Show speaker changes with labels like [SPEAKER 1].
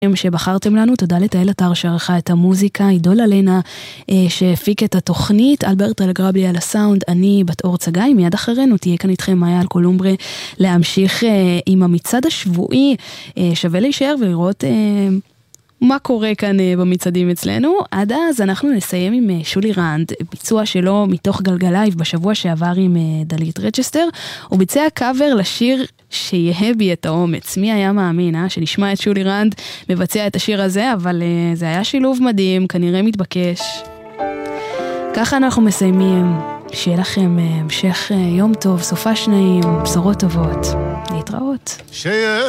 [SPEAKER 1] שבחרתם לנו, תודה לתהל אתר שערכה את המוזיקה, עידול אלנה שהפיק את התוכנית, אלברט אלגרבלי על הסאונד, אני בת אור צגאי, מיד אחרינו תהיה כאן איתכם מאיה אלקולומברה להמשיך עם המצעד השבועי, שווה להישאר ולראות מה קורה כאן במצעדים אצלנו. עד אז אנחנו נסיים עם שולי רנד, ביצוע שלו מתוך גלגלייב בשבוע שעבר עם דלית רצ'סטר, הוא ביצע קאבר לשיר שיהיה בי את האומץ. מי היה מאמין, שנשמע את שולי רנד מבצע את השיר הזה, אבל זה היה שילוב מדהים, כנראה מתבקש. ככה אנחנו מסיימים, שיהיה לכם המשך יום טוב, סופה שניים, בשורות טובות, להתראות.